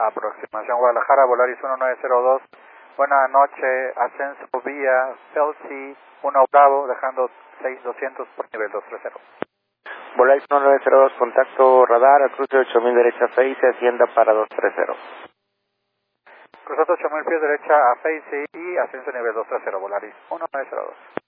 Aproximación Guadalajara, Volaris 1902. Buenas noches, ascenso vía Chelsea 1 Bravo, dejando 6200 por nivel 230. Volaris 1902, contacto radar, al cruce 8000 derecha 6, ascienda para 230. Cruzando 8000 pies derecha a Face y ascenso nivel 230, Volaris 1902.